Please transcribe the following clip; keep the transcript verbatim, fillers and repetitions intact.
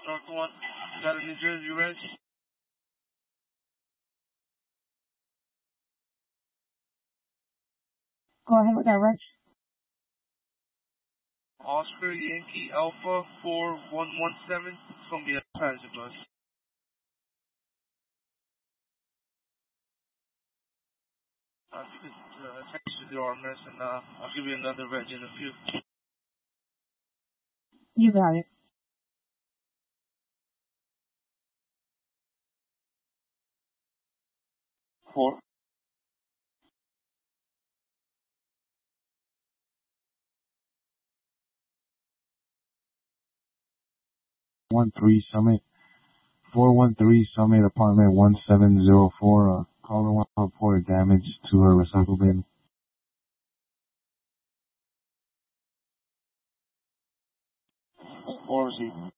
North one. Got a New Jersey Reg? Go ahead with that, Reg. Oscar Yankee Alpha four one one seven. It's going to be a passenger bus. Uh, you can uh, text to the R M S and uh, I'll give you another reg in a few. You got it. Four. One three Summit. Four one three Summit apartment one seven zero four. Uh, caller one report damage to her recycle bin. Or is he?